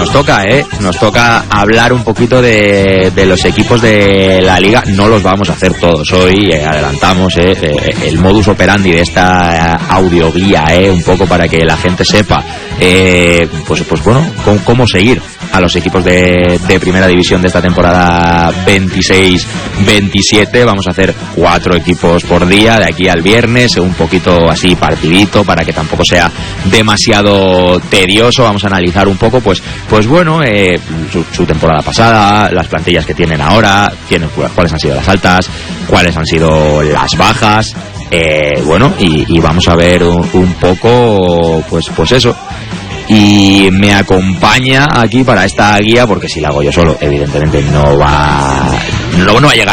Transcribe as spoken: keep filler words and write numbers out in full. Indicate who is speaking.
Speaker 1: nos toca, ¿eh? Nos toca hablar un poquito de, de los equipos de la Liga. No los vamos a hacer todos hoy, eh, adelantamos eh, eh, el modus operandi de esta audioguía, eh, un poco para que la gente sepa, eh, pues, pues bueno, cómo, cómo seguir a los equipos de, de primera división de esta temporada veintiséis veintisiete. Vamos a hacer cuatro equipos por día de aquí al viernes, un poquito así partidito para que tampoco sea demasiado tedioso. Vamos a analizar un poco, pues, pues bueno, eh, su, su temporada pasada, las plantillas que tienen ahora, tienen, cuáles han sido las altas, cuáles han sido las bajas, eh, bueno, y, y vamos a ver un, un poco, pues, pues eso. Y me acompaña aquí para esta guía, porque si la hago yo solo, evidentemente no va no, no va a llegar